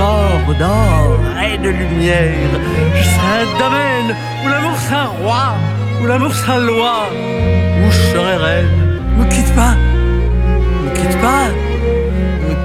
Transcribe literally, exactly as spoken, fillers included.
corps d'or et de lumière. Je serai un domaine où l'amour c'est un roi, où l'amour c'est un loi, où je serai reine. Me quitte pas,